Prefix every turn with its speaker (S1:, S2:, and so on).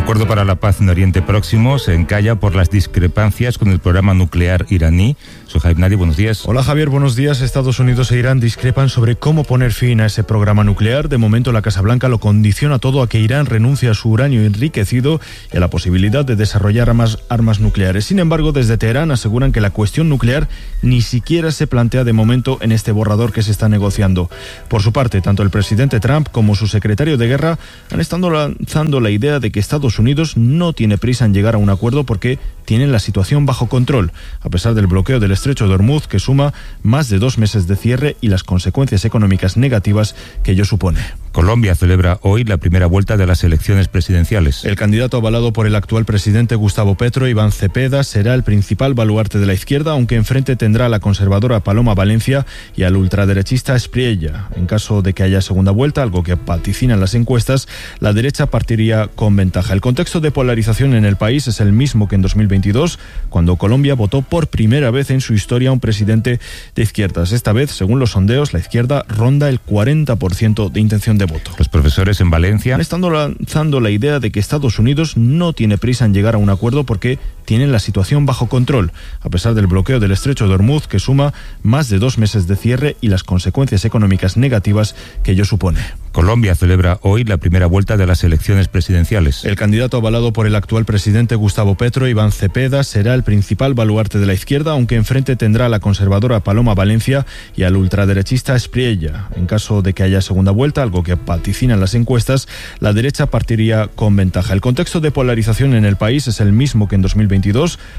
S1: acuerdo para la paz en Oriente Próximo se encalla por las discrepancias con el programa nuclear iraní. Sohaib Nadi, buenos días.
S2: Hola Javier, buenos días. Estados Unidos e Irán discrepan sobre cómo poner fin a ese programa nuclear. De momento la Casa Blanca lo condiciona todo a que Irán renuncie a su uranio enriquecido y a la posibilidad de desarrollar armas nucleares. Sin embargo, desde Teherán aseguran que la cuestión nuclear ni siquiera se plantea de momento en este borrador que se está negociando. Por su parte, tanto el presidente Trump como su secretario de Guerra han estado lanzando la idea de que Estados Unidos no tiene prisa en llegar a un acuerdo porque tienen la situación bajo control, a pesar del bloqueo del Estrecho de Hormuz, que suma más de 2 meses de cierre y las consecuencias económicas negativas que ello supone.
S1: Colombia celebra hoy la primera vuelta de las elecciones presidenciales.
S2: El candidato avalado por el actual presidente Gustavo Petro, Iván Cepeda, será el principal baluarte de la izquierda, aunque enfrente tendrá a la conservadora Paloma Valencia y al ultraderechista Espriella. En caso de que haya segunda vuelta, algo que vaticinan las encuestas, la derecha partiría con ventaja. El contexto de polarización en el país es el mismo que en 2022, cuando Colombia votó por primera vez en su historia a un presidente de izquierdas. Esta vez, según los sondeos, la izquierda ronda el 40% de intención de voto.
S1: Los profesores en Valencia
S2: han estado lanzando la idea de que Estados Unidos no tiene prisa en llegar a un acuerdo porque tienen la situación bajo control, a pesar del bloqueo del Estrecho de Hormuz, que suma más de 2 meses de cierre y las consecuencias económicas negativas que ello supone.
S1: Colombia celebra hoy la primera vuelta de las elecciones presidenciales.
S2: El candidato avalado por el actual presidente Gustavo Petro, Iván Cepeda, será el principal baluarte de la izquierda, aunque enfrente tendrá a la conservadora Paloma Valencia y al ultraderechista Espriella. En caso de que haya segunda vuelta, algo que vaticinan las encuestas, la derecha partiría con ventaja. El contexto de polarización en el país es el mismo que en 2022,